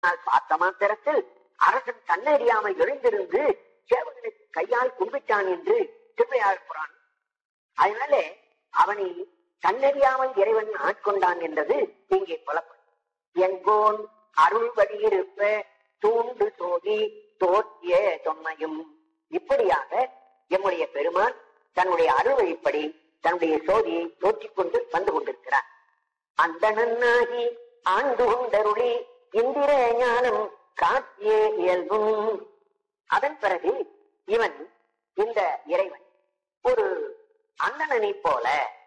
பார்த்த மாத்திரத்தில் அரசன் தன்னறியாமல் எழுந்திருந்து சேவகனுக்கு கையால் கும்பிட்டான் என்று திருவையாழ் புராணம். அதனால அவனை தன்னறியாமல் இறைவன் ஆட்கொண்டான் என்றது இங்கே புலப்படும். எங்கோன் அருள் வழியிருப்ப தூண்டு சோதி தோற்றிய தொன்மையும். இப்படியாக எம்முடைய பெருமான் தன்னுடைய அருள் வழிப்படி தன்னுடைய சோதியை தோற்றிக் கொண்டு வந்து கொண்டிருக்கிறார். அந்த நன்னாகி ஆண்டு கொண்டருளி இந்திர ஞானம் காட்டிய இயல்பும். அதன் பிறகு இவன் இந்த இறைவன் ஒரு அந்தணனை போல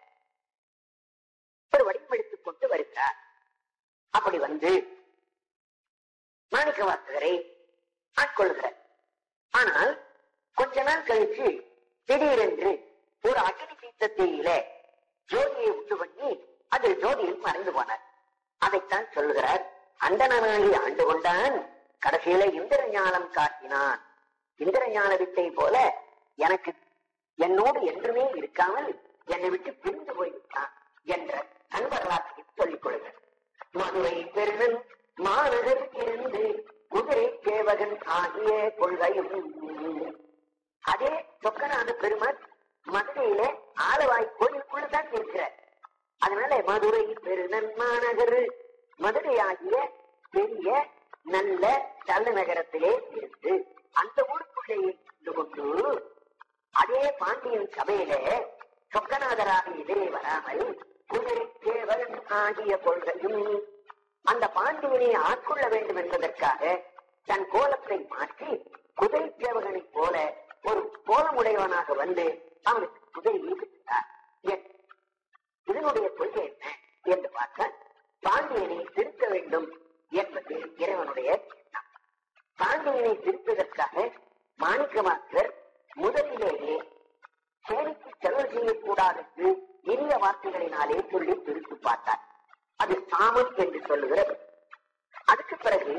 ஒரு வடிவெடுத்துக் கொண்டு வருகிறார். அப்படி வந்து மாணிக்கவாசகரை ஆட்கொள்கிறார். ஆனால் கொஞ்ச நாள் கழிச்சு திடீரென்று ஒரு அக்னி தீர்த்தத்தில ஜோதியை உண்டு பண்ணி அதில் ஜோதியில் மறைந்து போனார். அதைத்தான் சொல்லுகிறார். அந்தணனாகி ஆண்டு கொண்டான், கடைசியில இந்திர ஞானம் காட்டினான். இந்திர ஞான வித்தை போல எனக்கு என்னோடு என்றுமே இருக்காமல் என்னை விட்டு பிரிந்து போய்விட்டான் என்ற நண்பர்களாக சொல்லிக் கொள்கிறார். மதுரை பெருமன் மாநகர் இருந்து குதிரை சேவகன் ஆகிய கொள்கையும். அதே சொக்கநாத பெருமான் மதுரையில ஆலவாய் கோயிலுக்குள்ளதான் இருக்கிறார். அதனால மதுரை பெருநன் மாநகர், மதுரை ஆகிய பெரிய நல்ல தலைநகரத்திலே இருந்து அந்த ஊருக்குள்ளே இருந்து கொண்டு அதே பாண்டியன் சபையில சொக்கநாதராக எதிரே வராமல் குதிரை சேவகன் ஆகிய கொள்கையும் அந்த பாண்டியனை ஆட்கொள்ள வேண்டும் என்பதற்காக தன் கோலத்தை மாற்றி குதிரை சேவகனை போல ஒரு கோலமுடையவனாக வந்து அவனுக்கு குதிரையை விட்டார். இதனுடைய கொள்கை என்ன என்று பார்க்க, பாண்டியனை திருத்த வேண்டும் என்பது இறைவனுடைய எண்ணம். பாண்டியனை திருப்பதற்காக மாணிக்கவாசகர் முதலிலேயே சேரிக்கு செலவு செய்யக்கூடாது என்று இனிய வார்த்தைகளினாலே சொல்லி பிரித்து பார்த்தார். அது சாமம் என்று சொல்லுகிறது. அதுக்கு பிறகு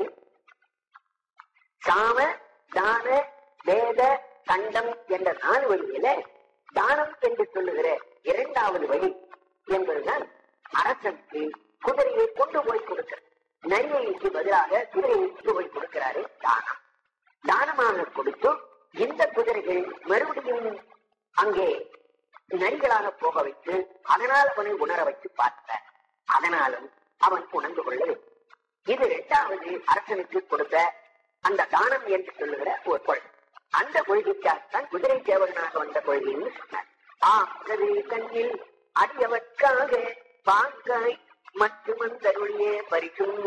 சாம தான வேத கண்டம் என்ற 4 வழியில தானம் என்று சொல்லுகிற 2வது வழி என்பதுதான் அரசனுக்கு குதிரையை கொண்டு போய் கொடுக்கிறார். நரிமைக்கு பதிலாக குதிரையை கொண்டு போய் கொடுக்கிறாரு தானம். தானமாக கொடுத்து இந்த குதிரைகள் மறுபடியும் அங்கே நரிகளாக போக வைத்து அதனால் அவனை உணர வைத்து பார்த்தார். அதனாலும் அவன் உணர்ந்து கொள்ளவில்லை. இது 2வது அரசனுக்கு கொடுத்த அந்த தானம் என்று சொல்லுகிற ஒரு கொள்கை. அந்த கொள்கைக்காகத்தான் குதிரை சேவகனாக வந்த கொள்கைன்னு சொன்னார். கண்ணில் அடியவற்காக பாங்காய் மற்றும் அந்தருளியே பறிக்கும்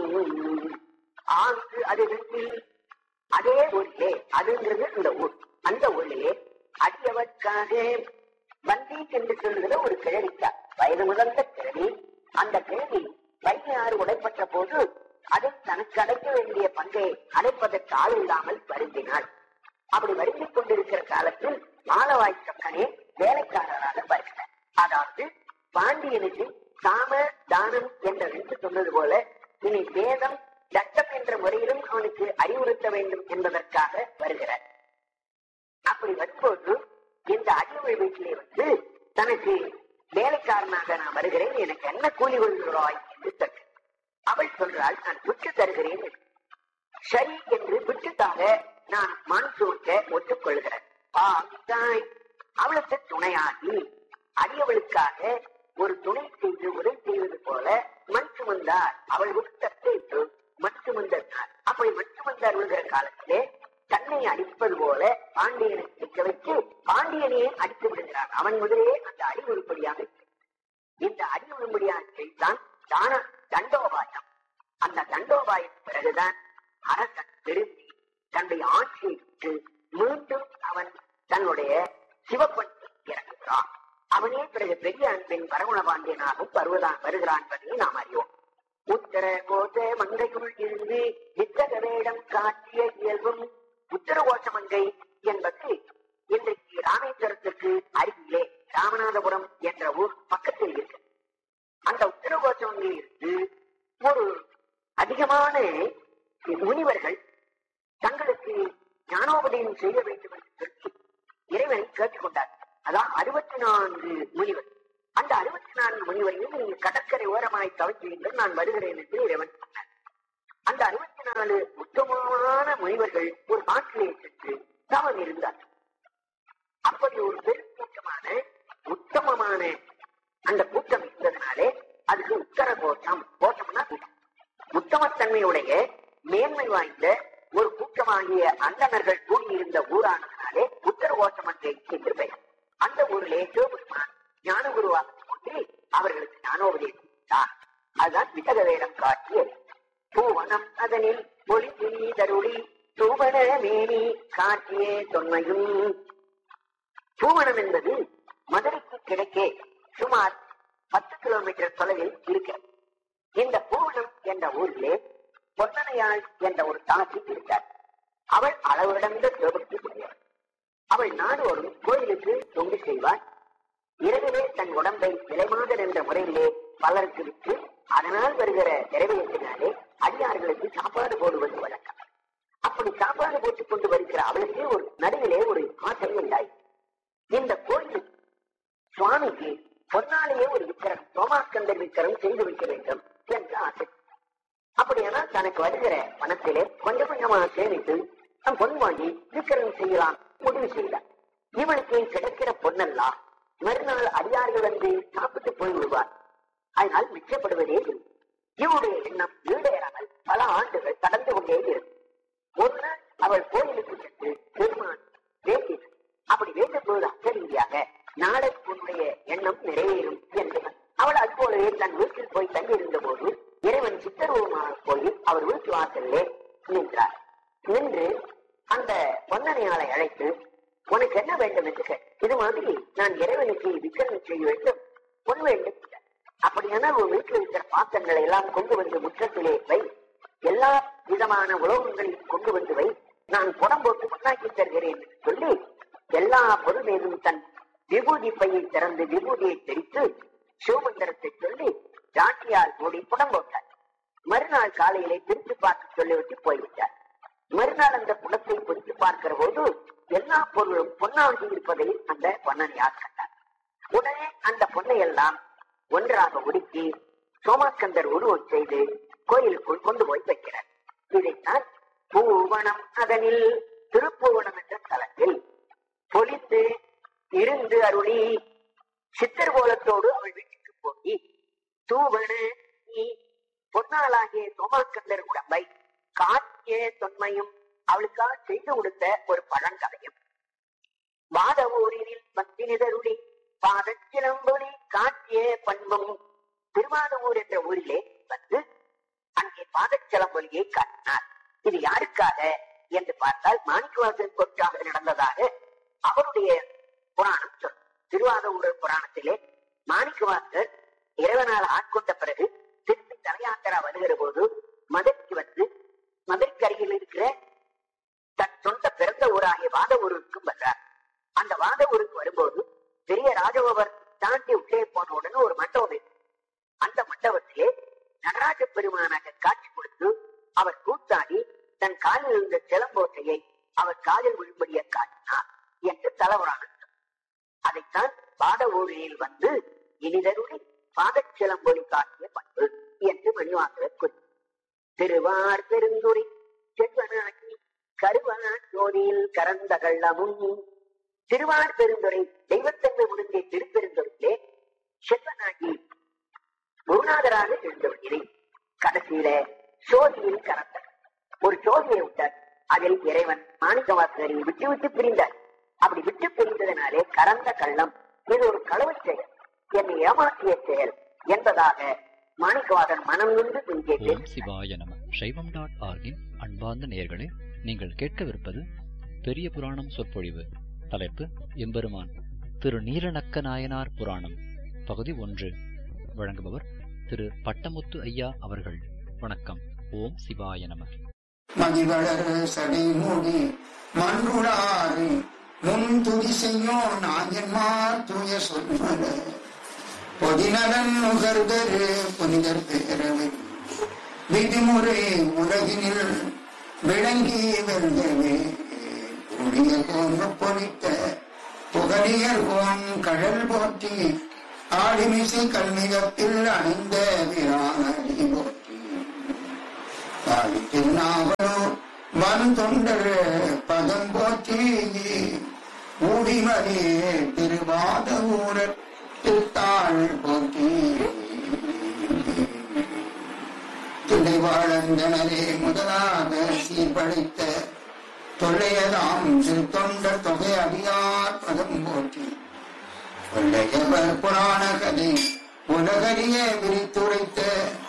ஆங்கு அது அதே ஊரிலே, அதுங்கிறது இந்த ஊர், அந்த ஊரிலே அடியவற்காக வந்தி என்று சொல்லுகிற ஒரு கிழவிக்கா, வயது முதல்ல கிழவி. அந்த கிழவி வைகையாறு உடைப்பட்ட போது அதை தனக்கு அடைக்க வேண்டிய பங்கை அடைப்பதற்கு ஆள் இல்லாமல் வருந்தினாள். அப்படி வருந்திக் கொண்டிருக்கிற காலத்தில் ஆலவாய் சொக்கனே வேலைக்காரராக வருகிறார். அதாவது பாண்டியனுக்கு சாம தானம் என்ற 2 சொன்னது போல இனி வேதம் சட்டம் என்ற முறையிலும் அவனுக்கு அறிவுறுத்த வேண்டும் என்பதற்காக வருகிறார். அப்படி வரும்போது இந்த அடிமை வீட்டிலே வந்து தனக்கு வேலைக்காரனாக நான் வருகிறேன், எனக்கு என்ன கூலி கொள்கிறாய் என்று தட்டு. அவள் சொல்றாள், நான் விட்டு தருகிறேன். சரி என்று விட்டுத்தாக நான் மான்சூர்க்க ஒத்துக்கொள்கிறேன். அவளுக்கு துணையாகி அடியவளுக்காக ஒரு துணை செய்து உதவி செய்வது போல மண் சுமந்தார். அவள் விட்டத்தை மண் சுமந்தார். அப்படி மண் சுமந்து அருள்கிற காலத்திலே தன்னை அடிப்பது போல பாண்டியனை நிற்க வைத்து பாண்டியனையே அடித்து விடுகிறார். அவன் முதலே அந்த அடி உருப்படியாக, இந்த அடி உருப்படியாக செய்தான் தண்டோபாயம். அந்த தண்டோபாயத்தின் பிறகுதான் அரசன் திரும்பி தன்னுடைய ஆட்சியை விட்டு மீண்டும் அவன் தன்னுடைய சிவப்பண்பை இறங்குகிறான். அவனே பிறகு பெரிய அன்பின் பரகுண பாண்டியனாகவும் வருகிறான் என்பதை நாம் அறிவோம். உத்தர கோச மங்கைக்குள் இருந்து வித்தக வேடம் காட்டிய இயல்பும். உத்தரகோச மங்கை என்பது இன்றைக்கு ராமேஸ்வரத்திற்கு அருகிலே ராமநாதபுரம் என்ற ஊர் பக்கத்தில் இருக்கு. அந்த உத்தரகோச மங்கையில் இருந்து ஒரு அதிகமான முனிவர்கள் தங்களுக்கு ஞானோபதேயம் செய்ய வேண்டும் என்று சொல்லி இறைவனை கேட்டுக்கொண்டார். அதான் 64 முனிவர். அந்த 64 முனிவரையும் நீங்கள் கடற்கரை ஓரமாய் தவிர்த்து நான் வருகிறேன் என்று இறைவன் சொன்னார். அந்த 64 14 உத்தமமான முனிவர்கள் ஒரு காட்டிலே சென்று தவம் இருந்தார்கள். அப்படி ஒரு பெருக்கூட்டமான உத்தமமான அந்த கூட்டம் இருந்ததுனாலே அதுக்கு உத்தர கோஷம். கோஷம்னா உத்தமத்தன்மையுடைய மேன்மை வாய்ந்த ஒரு கூட்டமாகிய அந்தணர்கள் கூடியிருந்த ஊரானதுனாலே உத்தர கோஷம் என்று பெயர். அந்த ஊரிலே சிவபெருமான் ஞான குருவாக கொண்டு அவர்களுக்கு ஞானோபதேசித்தார். அதுதான் விதக வேடம் காட்டியது. பூவனம் அதனில் மொழி தருளி தூவன மேனி காட்டியே தொன்மையும். பூவனம் என்பது மதுரைக்கு கிழக்கே சுமார் 10 கிலோமீட்டர் தொலைவில் இருக்கிறது. இந்த பூவனம் என்ற ஊரிலே பொன்னனையாள் என்ற ஒரு தாசி இருந்தார். அவள் அளவிடந்த சிவபக்தி உடையவள். அவள் நாடோறும் கோயிலுக்கு தொண்டு செய்வாள். இரவிலே தன் உடம்பை விலைமாதல் என்ற முறையிலே பலருக்கு விற்று அதனால் வருகிற நிறைவேற்றினாலே அடியார்களுக்கு சாப்பாடு போடுவது வழக்கம். அப்படி சாப்பாடு போட்டுக் கொண்டு வருகிற அவளுக்கு ஒரு நடுவிலே ஒரு ஆசை உண்டாய். இந்த கோயில் சுவாமிக்கு பொன்னாலேயே ஒரு விக்கிரம், சோமாஸ்கந்தர் விக்கிரம் செய்து வைக்க வேண்டும் என்று ஆசை. அப்படியானால் தனக்கு வருகிற பணத்திலே கொஞ்சம் கொஞ்சமாக சேமித்து நம் பொன் வாங்கி விக்கிரம் செய்யலாம் முடிவு செய்தார். இவளுக்கு கிடைக்கிற பொன்னெல்லாம் மறுநாள் அடியார்கள் வந்து சாப்பிட்டு போய் விடுவார். அதனால் மிச்சப்படுவதே இல்லை. இவருடைய எண்ணம் ஈடேறாமல் பல ஆண்டுகள் கடந்து கொண்டே இருக்கும். ஒரு நாள் அவள் கோயிலுக்கு சென்று பெருமான் வேண்டினார். அப்படி வேண்டும் போது அச்சரீதியாக நாளைக்கு உன்னுடைய எண்ணம் நிறைவேறும் என்று அவள் அதுபோலவே தன் வீட்டில் போய் தங்கியிருந்த போது இறைவன் சித்தரூபமாக போய் அவர் வீட்டு வாசலிலே நின்றார். நின்று அந்த பொன்னனையாளை அழைத்து உனக்கு என்ன வேண்டும் என்று கேட்டார். இது மாதிரி நான் இறைவனுக்கு விக்கிரம் செய்ய வேண்டும், பொன் வேண்டும். அப்படியானால் ஒரு வீட்டில் இருக்கிற பாத்திரங்களை எல்லாம் கொண்டு வந்து முற்றத்திலே வை, எல்லா விதமான உலோகங்களையும் கொண்டு வந்து வை, நான் புடம் போட்டு பொன்னாக்கி தருகிறேன் என்று சொல்லி எல்லா பொருள் மீதும் தன் விபூதி பையை திறந்து விபூதியை தெரித்து சிவமந்திரத்தை சொல்லி ராட்டியால் மூடி புடம் போட்டார். மறுநாள் காலையிலே பிரித்து பார்த்து சொல்லிவிட்டு போய்விட்டார். மறுநாள் அந்த புடத்தை பிரித்து பார்க்கிற போது எல்லா பொருளும் பொன்னாகி இருப்பதை அந்த பொன்னனையார் கண்டார். உடனே அந்த பொன்னை எல்லாம் ஒன்றாக உடுக்கி சோமாஸ்கந்தர் உருவம் செய்து கோயிலுக்குள் கொண்டு போய் வைக்கிறார். இதைத்தான் பூவனம் அதனில் திருப்பூவனம் என்ற தலத்தில் பொலிந்து இருந்து அருளி சித்தர் கோலத்தோடு அவள் வீட்டுக்கு போய் தூவன பொன்னாளாகிய சோமாஸ்கந்தர் உடம்பை காட்டிய தொன்மையும் அவளுக்காக செய்து கொடுத்த ஒரு பழங்கதையும் வாத ஊரில் பத்தினிதருளி பாதச்சிலம்பொலி காட்டிய பண்பும் திருவாதூர் என்ற ஊரிலே வந்து அங்கே பாதச்சிலம்பொலியை காட்டினார். இது யாருக்காக என்று பார்த்தால் மாணிக்கவாசன் கொற்றாக நடந்ததாக அவருடைய புராணம் சொல். திருவாதூர் புராணத்திலே மாணிக்கவாசர் இறைவனால் ஆட்கொண்ட பிறகு திருப்பி தலையாத்திரா வருகிற போது மதுரைக்கு வந்து மதுரைக்கு அருகில் இருக்கிற தன் சொந்த பிறந்த ஊராகிய வாத ஊருக்கும் வந்தார். அந்த வாத ஊருக்கு வரும்போது பெரிய ராஜகோபர் தாண்டி உள்ளே போன உடனே ஒரு மண்டபம், அந்த மண்டபத்திலே நடராஜ பெருமானாக காட்சி கொடுத்து அவர் கூத்தாடி தன் காலில் இருந்த சிலம்போட்டையை அவர் காலில் விழும்படிய காட்டினார் என்று தலவரான. அதைத்தான் பாத ஊரில் வந்து இனிதருளி பாதச்சிலம்பொலி காட்டிய பண்பு என்று மணிவாசகர் குறி. திருவார் பெருந்துரை செல்வனாகி கருவான் ஜோதியில் கரந்த கள்ளமும். திருவார் பெருந்துரை தெய்வத்தன்மை முடிந்த திருப்பெருந்துறையிலே செல்வனாகி குருநாதராக இருந்தவர்களே கடைசியில சோதியில் கரந்த ஒரு சோதியை விட்டார். அதில் இறைவன் மாணிக்கவாசகரை விட்டு விட்டு பிரிந்தார். அப்படி விட்டு பிரிந்ததனாலே கரந்த கள்ளம், இது ஒரு களவு செயல், என்னை ஏமாற்றிய செயல் என்பதாக மாணிக்கவாசன் மனம் நின்று பிரிந்தது. ஓம் சிவாய நம. சைவம்.org அன்பார்ந்த நேயர்களே, நீங்கள் கேட்கவிருப்பது பெரிய புராணம் சொற்பொழிவு. தலைப்பு எம்பெருமான் திரு நீலநக்க நாயனார் புராணம், பகுதி 1. வழங்குபவர் திரு பட்டமுத்து ஐயா அவர்கள். வணக்கம். ஓம் சிவாய நம. மதிவளர் சடை மூடி மன்றுளாறு முன் துதி செய்யோன் நாயன்மார் தூய சொல்மல பொதிநலன் நுகர்தரு புனிதர் பேரவை விதிமுறை உலகினில் விளங்கி வெல்கவே புனிய கோங்க பொறித்த புகழியர் கோன் கடல் போற்றி ஆடிமிசை கல்மிகத்தில் அணிந்த விரானடி போற்றி திருநாவ வன் தொண்டர் பதம் போற்றி ஊடிமணி திருவாத ஊரர் திருத்தாள் போற்றி துணைவாழந்தனரே முதலாக சீர்படைத்த தொல்லையதாம் சிறு தொண்டர் தொகை அடியார் பதம் போற்றி கொள்ளையவர் புராண கதை உலகறிய விரித்துரைத்த